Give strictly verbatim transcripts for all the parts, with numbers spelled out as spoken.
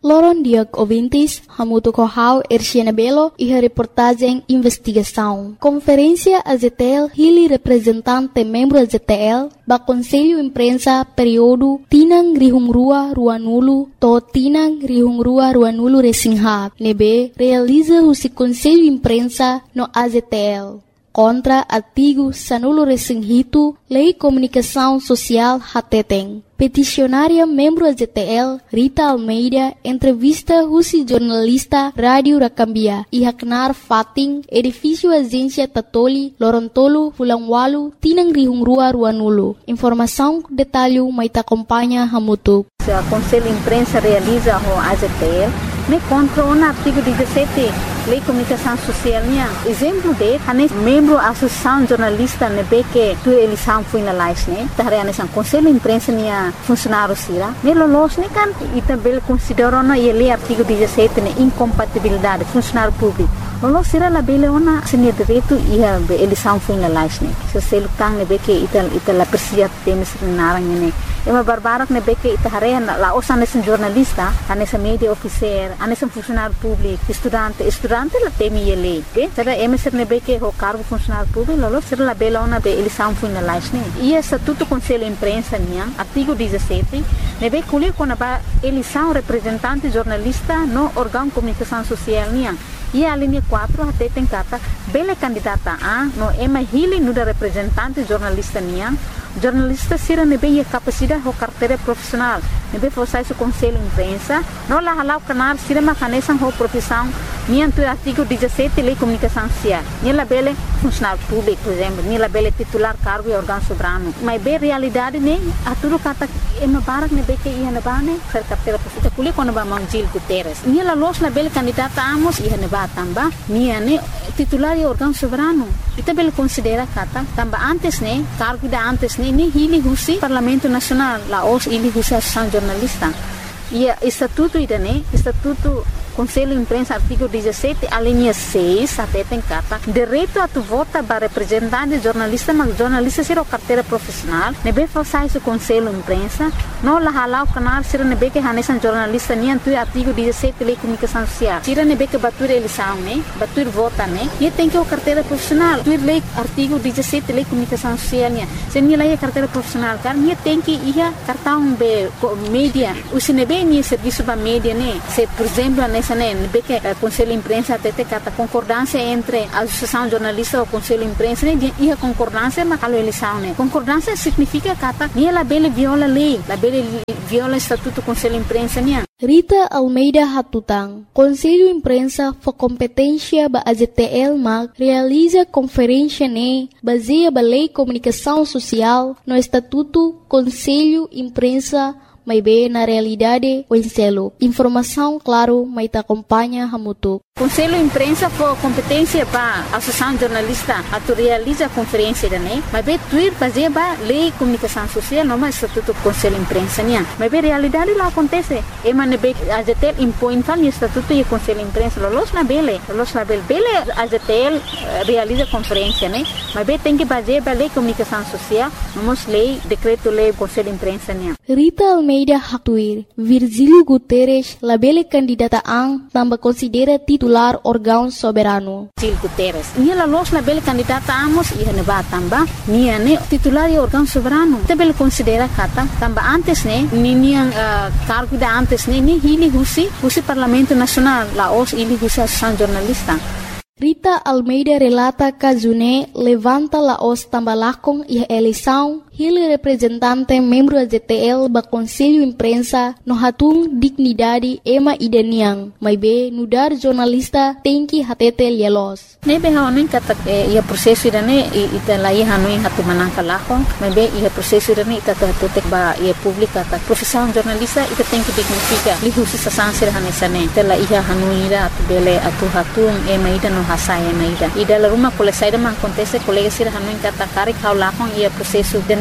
Loron Diag ouvintes, Hamuto Kohau, Erciana Belo e a reportagem Investigação. Conferência A Z T L, Hili representante membro A Z T L, ba Conselho Imprensa período Tinang Rihungrua Ruanulu, to Tinang Rihungrua Ruanulu Resinghat, nebe realiza o Conselho Imprensa no A Z T L. Contra artigo Sanulo Resinghito, Lei Comunicação Social Hateteng. Peticionária membro A Z T L, Rita Almeida, entrevista Rusi jornalista Rádio Rakambia e Haknar Fating, edifício Agência Tatoli, Lorontolo, Fulangwalu, Tinang Rihungrua Ruanulu. Informação, detalhe, Maita acompanha Hamutuk. O Conselho Imprensa realiza o A Z T L, me contra o artigo dezessete, Lei Comunicação Social. Exemplo de, anes membro da Associação Jornalista nebe que tu eleição foi na live, né? Tahre anes o Conselho Imprensa nia funcionário sira. Me lolos ne kan ita bel considero na ele artigo dezessete ne incompatibilidade funcionário público. Lolos sira la bele ona senia direito ia eleição foi na live, né? Se se lutang nebe que ita ita la persia temes narang ne. Ema barbarak nebe que ita hare la osa anes jornalista, anes media officer, anes funcionário público, estudante, estudante la temi ele. Okay? Será emeser nebe que o cargo funcionário público, lolo será la bela ona be eleição foi na live, né? E estatuto Conselho Imprensa nia artigo dezessete, nebe culi com a eleição representante jornalista no órgão de comunicação social nia. E a linha quatro até tem cata bela candidata a no ema hili no da representante jornalista nia. Jornalista sira nebe a capacidade ou carteira profissional nebe forçar o Conselho Imprensa não lá halau canar sira macanesan ou profissão nia tu artigo dezessete Lei Comunicação Social nia la bela funcionário público por exemplo nia la bela titular cargo e órgão soberano mas bem realidade né a tudo cata ema barak nebe que ia na bane ser carteira profissional culi quando ba Manjil Guterres nia la los la bela candidata amos ia na ba tamba nia ne titular e órgão soberano ita bela considera cata tamba antes né cargo da antes né ni hili husi Parlamento Nacional la os hili husi Associação Jornalista e estatuto ida né estatuto Conselho Imprensa artigo dezessete a linha seis até tem cata direito a tu vota para representante jornalista mas jornalista ser o carteira profissional nebe forçar o Conselho Imprensa não la halau canal ser nebe que hanesan jornalista nem tu artigo dezessete Lei Comunicação Social tira nebe que batur eleição né batur vota né e tem que o carteira profissional tu lei artigo dezessete Lei Comunicação Social né se nem lá é carteira profissional cara nem tem que ia cartão be mídia o se nebe nem serviço para mídia né se por exemplo nebe que o Conselho Imprensa até tem cata concordância entre a Associação Jornalista e o Conselho Imprensa né e a concordância mas a eleição né concordância significa cata nem ela bele viola lei la bele viola estatuto Conselho Imprensa né. Rita Almeida Hatutang, Conselho Imprensa for competência ba A Z T L mag realiza conferência ne baseia ba Lei Comunicação Social no estatuto Conselho Imprensa mas bem na realidade o enselo. Informação, claro, mas te acompanha Hamutuk. Conselho Imprensa for competência para a Associação Jornalista a tu realiza a conferência da né, mas bem tu ir fazer ba Lei Comunicação Social não mais estatuto Conselho Imprensa né, mas bem realidade lá acontece. E mas bem a Z T L impõe fal estatuto e Conselho Imprensa los na bele, los na bele, bele a Z T L realiza conferência né, mas bem tem que fazer ba Lei Comunicação Social, vamos lei decreto lei Conselho Imprensa né. Rita Almeida Hatuir, Virgílio Guterres, la bele candidata ang tambah considera titular órgão soberano. Virgílio Guterres, nia la los la bele candidata amos ia ne ba tamba, nia ne titular e órgão soberano. Te bele considera kata tamba antes ne, ni nia uh, cargo da antes ne, ni hili husi, husi Parlamento Nacional, la os hili husi Associação Jornalista. Rita Almeida relata que June levanta la os tambalakong e a eleição ele representante membro da Z T L ba Conselho Imprensa no hatung dignidade ema idaniang mas be nudar jornalista tem que hatete lielos nebe haonin kata ia prosesso idane ita lai hanuin hatu manangka lako mas be ia prosesso idane ita hatete ba ia publika ta profissão jornalista ita tem que dignifica lihusi sasansir hanesane ita la ia hanuira atu bele atu hatung ema ida no hasaya na ida ida la rumah kole saida man acontece colega sir hanuin kata kari kau lakong ia prosesso idane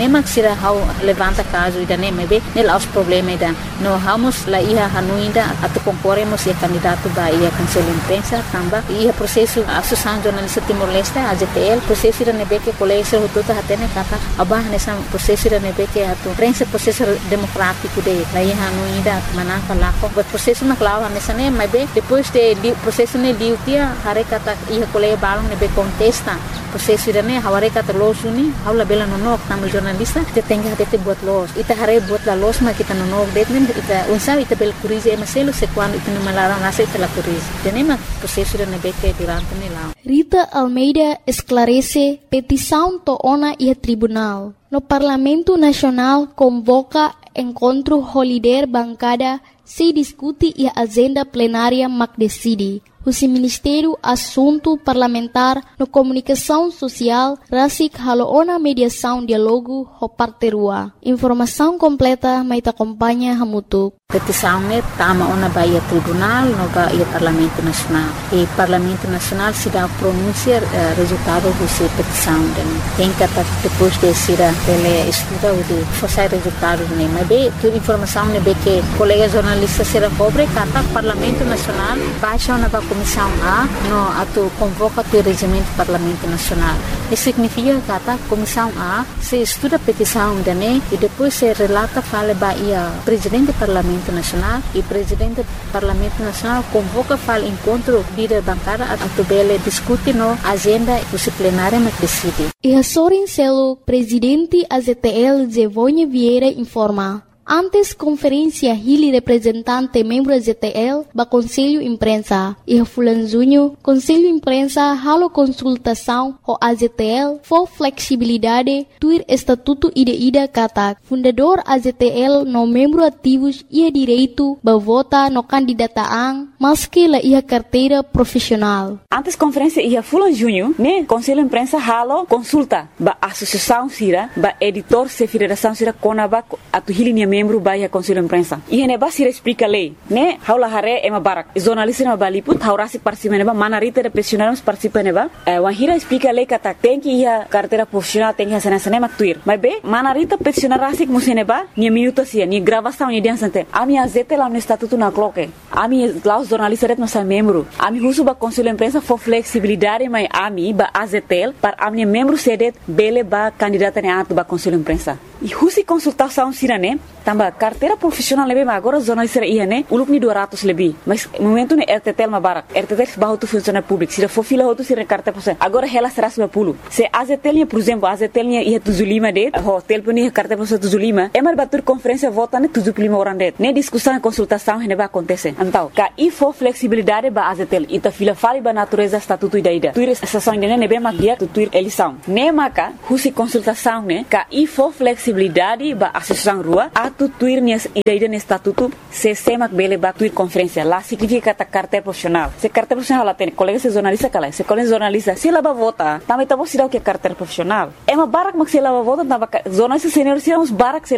nem mak sira how levanta caso ida nem mebe nel aos problema ida no vamos la ia hanuinda atu concorremos e candidato ba ia conselho imprensa tamba ia processo associação jornalista Timor-Leste A J T L processo ida nebe que colégio hututa hatene kata abah nessa processo ida nebe que atu prensa processo democrático de la ia hanuinda manaka lako but processo na clava nessa nem mebe depois de processo ne diutia hare kata ia colégio balong nebe contesta processo ida ne haware kata losuni haula bela nonok tamu jornalista kita tenga tete buat los ita hare buat la los ma kita nonok detmen ita unsa ita bel kurize emaselo se quando ita malara nasa ita la kurize tenema processo ida nebe que durante ne lao. Rita Almeida esclarece petição toona e tribunal. No Parlamento Nacional convoca encontro holiday bancada se discute e agenda plenária mac decide. O Ministério Assunto Parlamentar no Comunicação Social Rasik Haloona Mediação Dialogo Hoparterua. Informação completa mais acompanha Hamutuk. Petição ne tama ona baia tribunal no baia Parlamento Nacional. E Parlamento Nacional se dá pronunciar uh, resultado dessa petição. Tem que depois de ser ele estuda o de forçar resultado ne. Mas bem, toda informação ne bem que colega jornalista será pobre kata Parlamento Nacional baixa ona ba Comissão A no ato convoca o regimento do Parlamento Nacional. Isso significa que a Comissão A se estuda a petição da N E e depois se relata fala baia presidente do Parlamento Nacional e presidente do Parlamento Nacional convoca fala encontro líder bancária a tubele discute no agenda disciplinária mas decide. E a Sorin Celo, presidente A Z T L Zevonha Vieira informa. Antes conferência Hili representante membro A Z T L ba Conselho Imprensa e a Fulanzunho Conselho Imprensa halo consultação o A Z T L for flexibilidade tuir estatuto ida ida kata fundador A Z T L no membro ativos ia direito ba vota no candidataan maski la ia carteira profissional. Antes conferência ia Fulanzunho né Conselho Imprensa halo consulta ba associação sira ba editor se federação sira konaba atu Hili membro baia Conselho Imprensa. E hene basira explica lei, né? Haula hare ema barak. Jornalista na baliput haurasi participa neba manarita de profissionais participa neba. Eh wahira explica lei kata tem que ia carteira profissional tem que sana sana maktuir. Mas be manarita profissional rasik museneba ni minuto sia ni gravação ni dia sante. Ami A Z T lá no estatuto na cloque. Ami lá os jornalistas ret nossa membro. Ami husu ba Conselho Imprensa for flexibilidade mai ami ba A Z T L para ami membro sedet bele ba candidata ne atu ba Conselho Imprensa. E husi consultação sirane tamba carteira profissional lebe ma agora jornalista ia né uluk ni dua ratus lebih mas momento ne R T T L ma barak R T T L bahu tu funcionário público se for fila hotu sira carteira profissional agora ela será seratus lima puluh se A Z T L por exemplo A Z T L ia tujuh puluh lima det hotel pun ia carteira profissional tujuh puluh lima emar batur conferência vota ne tujuh puluh lima orang det ne discussão consultação ne ba acontece então ka i for flexibilidade ba A Z T L ita fila fali ba natureza estatuto ida ida tuir estação ne ne be ma dia tuir eleição ne maka husi consultação ne ka i for flexibilidade ba associação rua atu tuir nias ida ida ne estatuto se semak bele ba tuir conferência lá significa ta carteira profissional se carteira profissional lá tem colega se jornalista kala se colega jornalista se lá ba vota também tá bom se dá o que carteira profissional é uma barak mak se lá ba vota tava jornalista senior se uns barak